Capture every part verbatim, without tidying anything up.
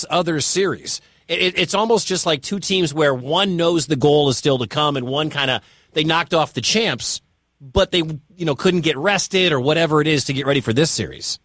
this other series. It, it, it's almost just like two teams where one knows the goal is still to come and one kind of, they knocked off the champs, but they, you know, couldn't get rested or whatever it is to get ready for this series.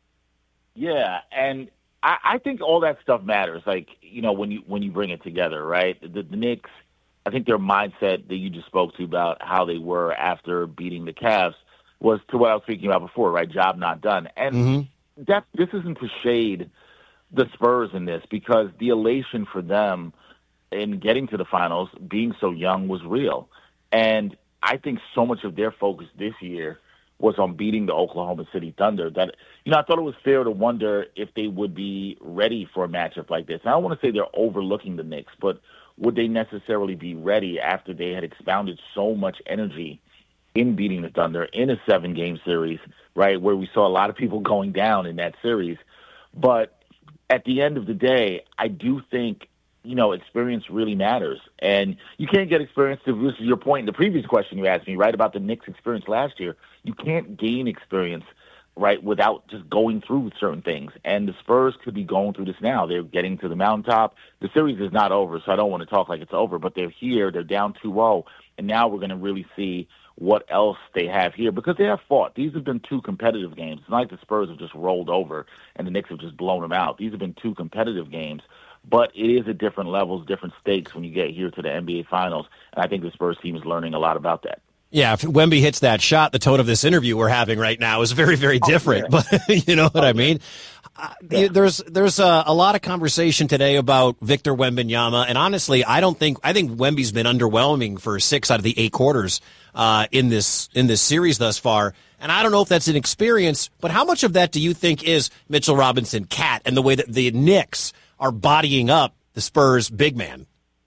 Yeah, and I, I think all that stuff matters, like, you know, when you when you bring it together, right? The, the Knicks, I think their mindset that you just spoke to about how they were after beating the Cavs was to what I was speaking about before, right? Job not done. And mm-hmm. that this isn't to shade the Spurs in this, because the elation for them in getting to the finals, being so young, was real. And I think so much of their focus this year was on beating the Oklahoma City Thunder that, you know, I thought it was fair to wonder if they would be ready for a matchup like this. And I don't want to say they're overlooking the Knicks, but would they necessarily be ready after they had expounded so much energy in beating the Thunder in a seven-game series, right, where we saw a lot of people going down in that series. But at the end of the day, I do think, you know, experience really matters. And you can't get experience, to, this is your point in the previous question you asked me, right, about the Knicks' experience last year. You can't gain experience, right, without just going through certain things. And the Spurs could be going through this now. They're getting to the mountaintop. The series is not over, so I don't want to talk like it's over, but they're here. They're down two oh, and now we're going to really see what else they have here, because they have fought. These have been two competitive games. It's not like the Spurs have just rolled over and the Knicks have just blown them out. These have been two competitive games, but it is at different levels, different stakes when you get here to the N B A Finals, and I think the Spurs team is learning a lot about that. Yeah, if Wemby hits that shot, the tone of this interview we're having right now is very, very different. Oh, yeah. But you know what oh, I mean? Uh, yeah. There's there's a, a lot of conversation today about Victor Wembanyama, and honestly, I don't think I think Wemby's been underwhelming for six out of the eight quarters uh, in this in this series thus far. And I don't know if that's an experience, but how much of that do you think is Mitchell Robinson, Cat, and the way that the Knicks are bodying up the Spurs big man?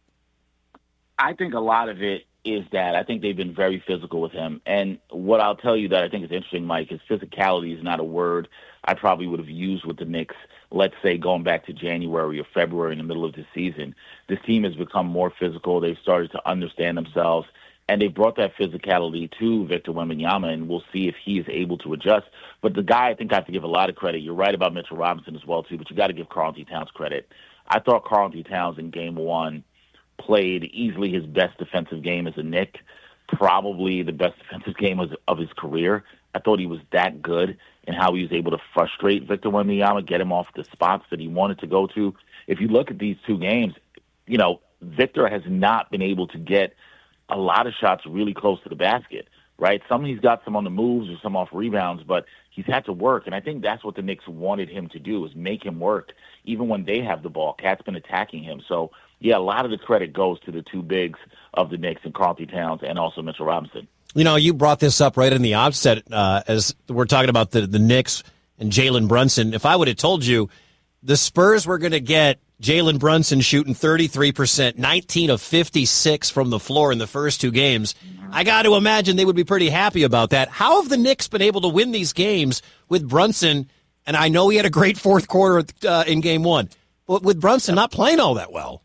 I think a lot of it is that I think they've been very physical with him. And what I'll tell you that I think is interesting, Mike, is physicality is not a word I probably would have used with the Knicks, let's say, going back to January or February in the middle of the season. This team has become more physical. They've started to understand themselves, and they brought that physicality to Victor Wembanyama, and we'll see if he is able to adjust. But the guy I think I have to give a lot of credit. You're right about Mitchell Robinson as well, too, but you got to give Karl-Anthony Towns credit. I thought Karl-Anthony Towns in game one played easily his best defensive game as a Knick, probably the best defensive game of, of his career. I thought he was that good in how he was able to frustrate Victor Wembanyama, get him off the spots that he wanted to go to. If you look at these two games, you know, Victor has not been able to get a lot of shots really close to the basket, right? Some he's got some on the moves or some off rebounds, but he's had to work, and I think that's what the Knicks wanted him to do, is make him work, even when they have the ball. Cat's been attacking him. So, yeah, a lot of the credit goes to the two bigs of the Knicks, and Karl-Anthony Towns and also Mitchell Robinson. You know, you brought this up right in the outset uh, as we're talking about the, the Knicks and Jalen Brunson. If I would have told you the Spurs were going to get Jalen Brunson shooting thirty-three percent, nineteen of fifty-six from the floor in the first two games, I got to imagine they would be pretty happy about that. How have the Knicks been able to win these games with Brunson? And I know he had a great fourth quarter uh, in game one, but with Brunson not playing all that well.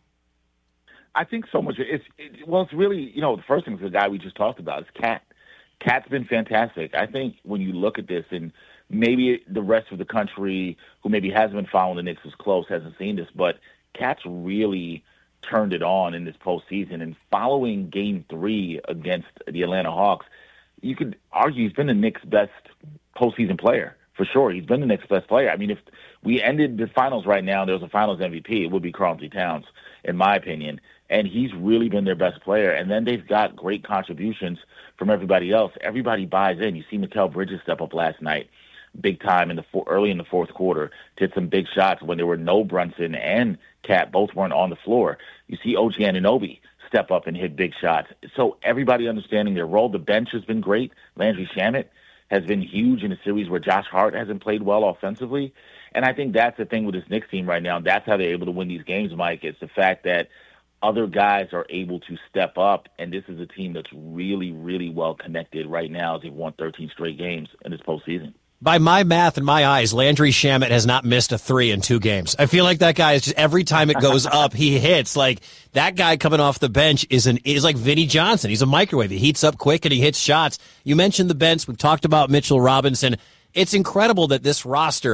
I think so much. It's it, well, it's really, you know, the first thing is the guy we just talked about is Cat. Cat's been fantastic. I think when you look at this, and maybe the rest of the country who maybe hasn't been following the Knicks as close hasn't seen this, but Cat's really turned it on in this postseason. And following Game Three against the Atlanta Hawks, you could argue he's been the Knicks' best postseason player. For sure, he's been the Knicks' best player. I mean, if we ended the finals right now and there was a finals M V P, it would be Karl-Anthony Towns, in my opinion. And he's really been their best player. And then they've got great contributions from everybody else. Everybody buys in. You see Mikal Bridges step up last night, big time in the four, early in the fourth quarter, did some big shots when there were no Brunson and Cat, both weren't on the floor. You see O G Anunoby step up and hit big shots. So everybody understanding their role. The bench has been great. Landry Shamet has been huge in a series where Josh Hart hasn't played well offensively. And I think that's the thing with this Knicks team right now. That's how they're able to win these games, Mike. It's the fact that other guys are able to step up, and this is a team that's really, really well connected right now as they've won thirteen straight games in this postseason. By my math and my eyes, Landry Shamet has not missed a three in two games. I feel like that guy is just, every time it goes up, he hits. Like, that guy coming off the bench is an is like Vinnie Johnson. He's a microwave. He heats up quick and he hits shots. You mentioned the bench. We've talked about Mitchell Robinson. It's incredible that this roster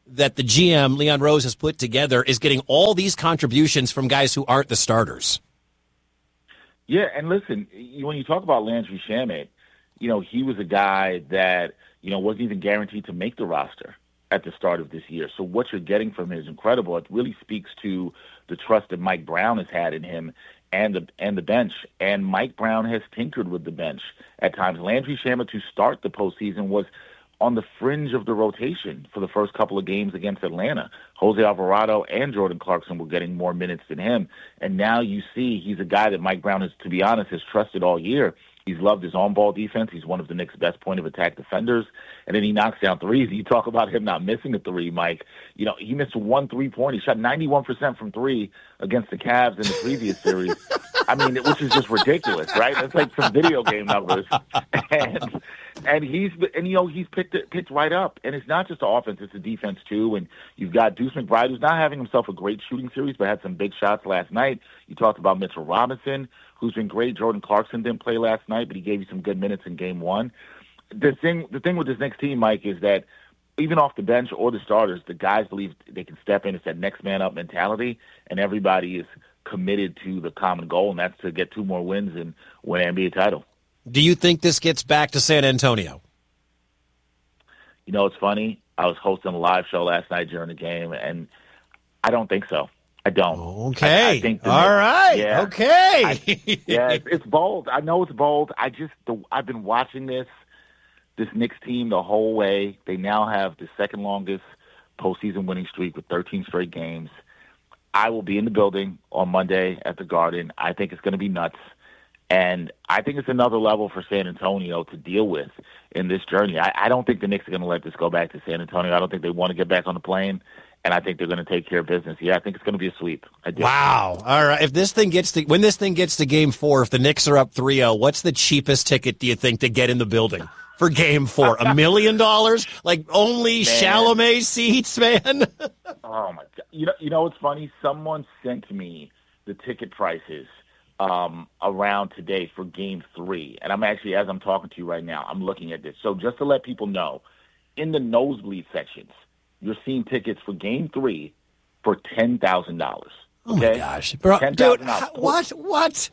that the G M, Leon Rose, has put together is getting all these contributions from guys who aren't the starters. Yeah, and listen, when you talk about Landry Shamet, you know, he was a guy that, you know, wasn't even guaranteed to make the roster at the start of this year. So what you're getting from him is incredible. It really speaks to the trust that Mike Brown has had in him and the and the bench. And Mike Brown has tinkered with the bench at times. Landry Shamet, to start the postseason, was on the fringe of the rotation for the first couple of games against Atlanta. Jose Alvarado and Jordan Clarkson were getting more minutes than him. And now you see he's a guy that Mike Brown, has, to be honest, has trusted all year. He's loved his on-ball defense. He's one of the Knicks' best point-of-attack defenders. And then he knocks down threes. You talk about him not missing a three, Mike. You know, he missed one three-point. He shot ninety-one percent from three against the Cavs in the previous series. I mean, which is just ridiculous, right? That's like some video game numbers. And and he's and you know he's picked it, picked right up. And it's not just the offense; it's the defense too. And you've got Deuce McBride, who's not having himself a great shooting series, but had some big shots last night. You talked about Mitchell Robinson, who's been great. Jordan Clarkson didn't play last night, but he gave you some good minutes in game one. The thing, the thing with this next team, Mike, is that even off the bench or the starters, the guys believe they can step in. It's that next man up mentality, and everybody is committed to the common goal, and that's to get two more wins and win an N B A title. Do you think this gets back to San Antonio? You know, it's funny. I was hosting a live show last night during the game, and I don't think so. I don't. Okay. I, I think All Knicks, right. Yeah, okay. I, yeah, it's, it's bold. I know it's bold. I just, the, I've been watching this, this Knicks team the whole way. They now have the second longest postseason winning streak with thirteen straight games. I will be in the building on Monday at the Garden. I think it's going to be nuts. And I think it's another level for San Antonio to deal with in this journey. I, I don't think the Knicks are going to let this go back to San Antonio. I don't think they want to get back on the plane. And I think they're going to take care of business. Yeah, I think it's going to be a sweep. I do. Wow. All right. If this thing gets to, when this thing gets to game four, if the Knicks are up three oh, what's the cheapest ticket do you think to get in the building for game four? A million dollars? Like only man. Chalamet seats, man? Oh, my God. You know, you know what's funny? Someone sent me the ticket prices um, around today for game three. And I'm actually, as I'm talking to you right now, I'm looking at this. So just to let people know, in the nosebleed sections, you're seeing tickets for game three for ten thousand dollars. Okay? Oh, my gosh. Bro, dude, what? What?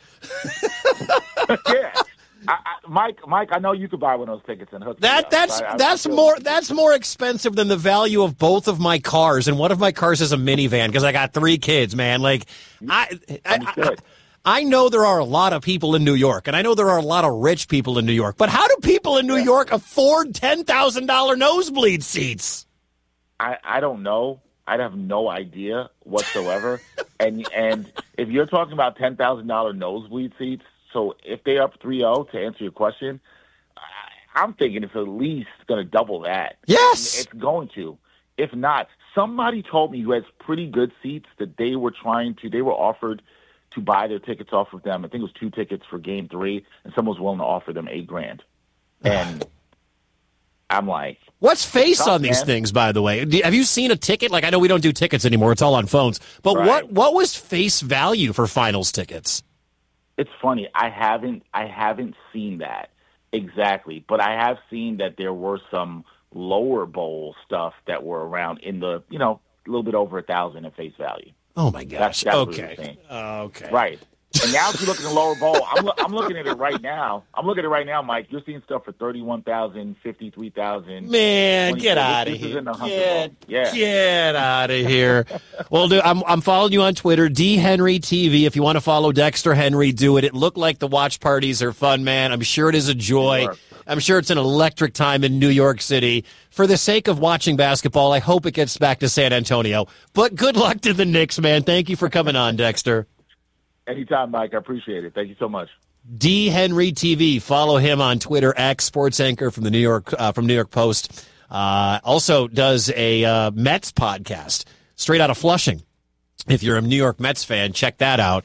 Yeah. I, I, Mike, Mike, I know you could buy one of those tickets and hook that. Up, that's right? that's more that's more expensive than the value of both of my cars, and one of my cars is a minivan because I got three kids. Man, like I, I, I, I know there are a lot of people in New York, and I know there are a lot of rich people in New York. But how do people in New yeah. York afford ten thousand dollar nosebleed seats? I, I don't know. I'd have no idea whatsoever. and and if you're talking about ten thousand dollar nosebleed seats. So if they're up three oh, to answer your question, I'm thinking it's at least going to double that. Yes. It's going to. If not, somebody told me who has pretty good seats that they were trying to, they were offered to buy their tickets off of them. I think it was two tickets for game three, and someone was willing to offer them eight grand. And I'm like, what's face tough, on these man. things, by the way? Do, have you seen a ticket? Like, I know we don't do tickets anymore. It's all on phones. But right. what, what was face value for finals tickets? It's funny. I haven't I haven't seen that exactly, but I have seen that there were some lower bowl stuff that were around in the, you know, a little bit over a thousand at face value. Oh my gosh! That's, that's okay, okay, right. And now if you look at the lower bowl, I'm lo- I'm looking at it right now. I'm looking at it right now, Mike. You're seeing stuff for thirty-one thousand, fifty-three thousand. Man, get out of here! Get, yeah. get out of here! Well, dude, I'm I'm following you on Twitter, D Henry T V. If you want to follow Dexter Henry, do it. It looked like the watch parties are fun, man. I'm sure it is a joy. I'm sure it's an electric time in New York City. For the sake of watching basketball, I hope it gets back to San Antonio. But good luck to the Knicks, man. Thank you for coming on, Dexter. Anytime, Mike. I appreciate it. Thank you so much. D Henry T V. Follow him on Twitter, X sports anchor from the New York uh, from New York Post. Uh, also does a uh, Mets podcast straight out of Flushing. If you're a New York Mets fan, check that out.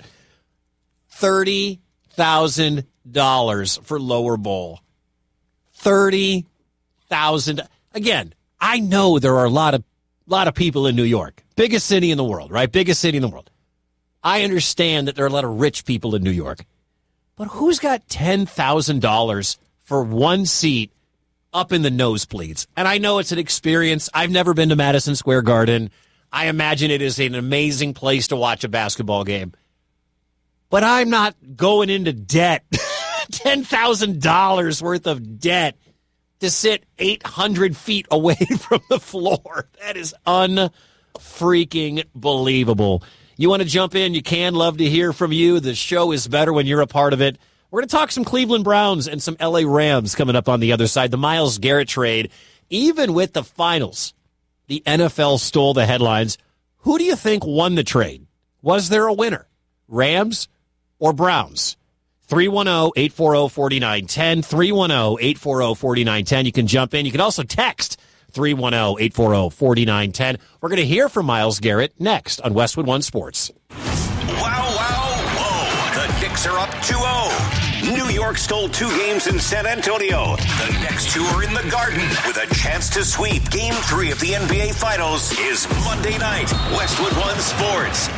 Thirty thousand dollars for lower bowl. Thirty thousand. Again, I know there are a lot of lot of people in New York, biggest city in the world, right? Biggest city in the world. I understand that there are a lot of rich people in New York, but who's got ten thousand dollars for one seat up in the nosebleeds. And I know it's an experience. I've never been to Madison Square Garden. I imagine it is an amazing place to watch a basketball game. But I'm not going into debt, ten thousand dollars worth of debt to sit eight hundred feet away from the floor. That is unfreaking believable. You want to jump in? You can. Love to hear from you. The show is better when you're a part of it. We're going to talk some Cleveland Browns and some L A Rams coming up on the other side. The Myles Garrett trade, even with the finals, the N F L stole the headlines. Who do you think won the trade? Was there a winner? Rams or Browns? three one zero, eight four zero, four nine one zero, three one zero, eight four zero, four nine one zero. You can jump in. You can also text three one zero, eight four zero, four nine one zero. We're going to hear from Myles Garrett next on Westwood One Sports. Wow, wow, whoa. The Knicks are up two oh. New York stole two games in San Antonio. The next two are in the Garden with a chance to sweep Game three of the N B A Finals is Monday night. Westwood One Sports.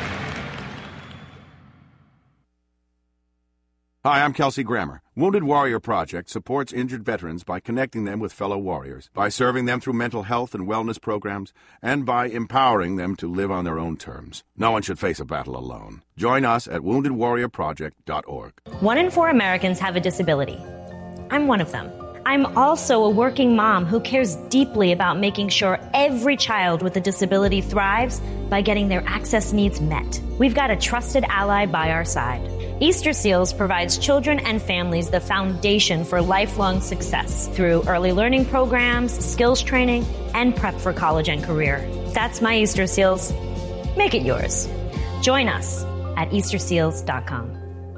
Hi, I'm Kelsey Grammer. Wounded Warrior Project supports injured veterans by connecting them with fellow warriors, by serving them through mental health and wellness programs, and by empowering them to live on their own terms. No one should face a battle alone. Join us at wounded warrior project dot org. One in four Americans have a disability. I'm one of them. I'm also a working mom who cares deeply about making sure every child with a disability thrives by getting their access needs met. We've got a trusted ally by our side. Easter Seals provides children and families the foundation for lifelong success through early learning programs, skills training, and prep for college and career. That's my Easter Seals. Make it yours. Join us at easter seals dot com.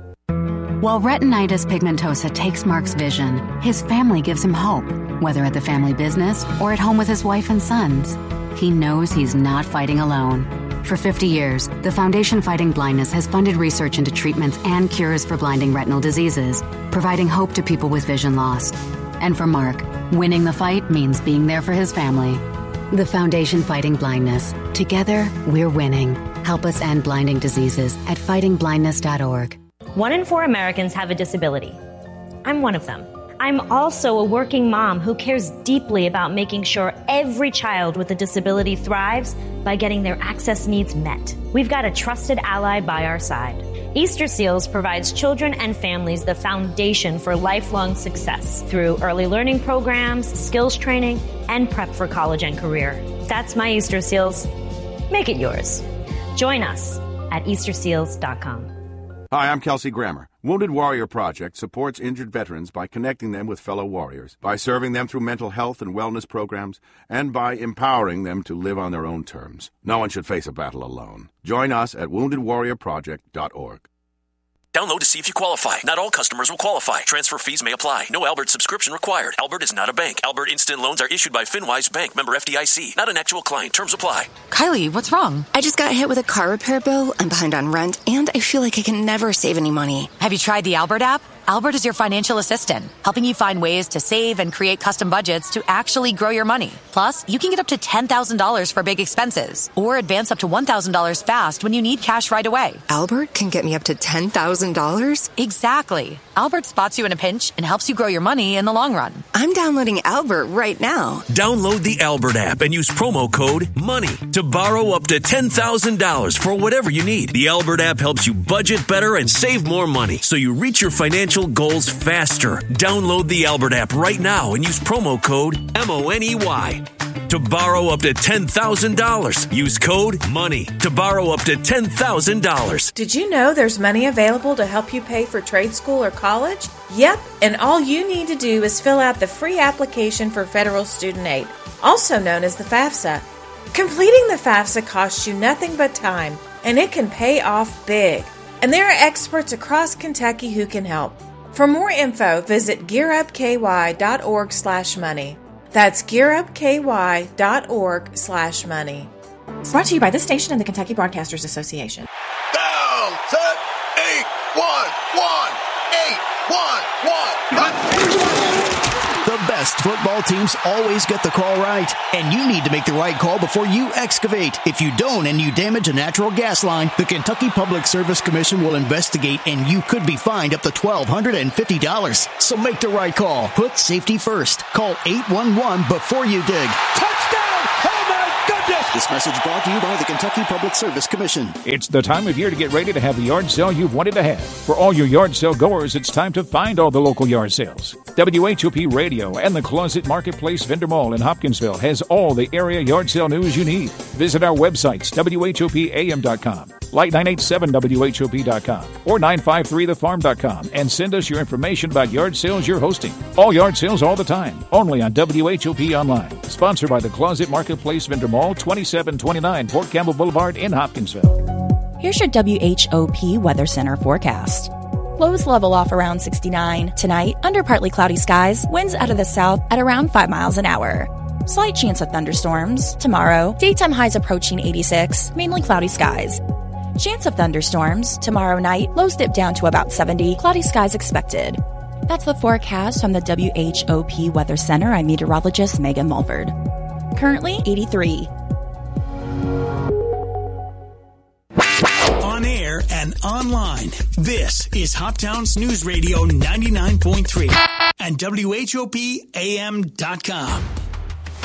While retinitis pigmentosa takes Mark's vision, his family gives him hope, whether at the family business or at home with his wife and sons. He knows he's not fighting alone. For fifty years, the Foundation Fighting Blindness has funded research into treatments and cures for blinding retinal diseases, providing hope to people with vision loss. And for Mark, winning the fight means being there for his family. The Foundation Fighting Blindness. Together, we're winning. Help us end blinding diseases at fighting blindness dot org. One in four Americans have a disability. I'm one of them. I'm also a working mom who cares deeply about making sure every child with a disability thrives by getting their access needs met. We've got a trusted ally by our side. Easter Seals provides children and families the foundation for lifelong success through early learning programs, skills training, and prep for college and career. That's my Easter Seals. Make it yours. Join us at easter seals dot com. Hi, I'm Kelsey Grammer. Wounded Warrior Project supports injured veterans by connecting them with fellow warriors, by serving them through mental health and wellness programs, and by empowering them to live on their own terms. No one should face a battle alone. Join us at wounded warrior project dot org. Download to see if you qualify. Not all customers will qualify. Transfer fees may apply. No Albert subscription required. Albert is not a bank. Albert Instant Loans are issued by FinWise Bank, member F D I C. Not an actual client. Terms apply. Kylie, what's wrong? I just got hit with a car repair bill. I'm behind on rent, and I feel like I can never save any money. Have you tried the Albert app? Albert is your financial assistant, helping you find ways to save and create custom budgets to actually grow your money. Plus, you can get up to ten thousand dollars for big expenses, or advance up to one thousand dollars fast when you need cash right away. Albert can get me up to ten thousand dollars? Exactly. Albert spots you in a pinch and helps you grow your money in the long run. I'm downloading Albert right now. Download the Albert app and use promo code MONEY to borrow up to ten thousand dollars for whatever you need. The Albert app helps you budget better and save more money so you reach your financial goals faster. Download the Albert app right now and use promo code M O N E Y to borrow up to ten thousand dollars. Use code MONEY to borrow up to ten thousand dollars. Did you know there's money available to help you pay for trade school or college? Yep, and all you need to do is fill out the free application for federal student aid, also known as the FAFSA. Completing the FAFSA costs you nothing but time, and it can pay off big. And there are experts across Kentucky who can help. For more info, visit gearupky.org slash money. That's gearupky.org slash money. Brought to you by this station and the Kentucky Broadcasters Association. Down, set, eight, one, one, eight, one, one. The best football teams always get the call right, and you need to make the right call before you excavate. If you don't and you damage a natural gas line, the Kentucky Public Service Commission will investigate, and you could be fined up to twelve fifty dollars. So make the right call. Put safety first. Call eight one one before you dig. Touchdown! Oh my goodness! This message brought to you by the Kentucky Public Service Commission. It's the time of year to get ready to have the yard sale you've wanted to have. For all your yard sale goers, it's time to find all the local yard sales. W H O P Radio and the Closet Marketplace Vendor Mall in Hopkinsville has all the area yard sale news you need. Visit our websites, W H O P A M dot com, Light nine eight seven W H O P dot com, or nine five three the farm dot com, and send us your information about yard sales you're hosting. All yard sales all the time, only on W H O P Online. Sponsored by the Closet Marketplace Vendor Mall, twenty-seven twenty-nine Port Campbell Boulevard in Hopkinsville. Here's your W H O P Weather Center forecast. Lows level off around sixty-nine. Tonight, under partly cloudy skies, winds out of the south at around five miles an hour. Slight chance of thunderstorms. Tomorrow, daytime highs approaching eighty-six, mainly cloudy skies. Chance of thunderstorms. Tomorrow night, lows dip down to about seventy, cloudy skies expected. That's the forecast from the W H O P Weather Center. I'm meteorologist Megan Mulford. Currently, eighty-three. On air and online, this is Hoptown's News Radio ninety-nine point three and W H O P A M dot com.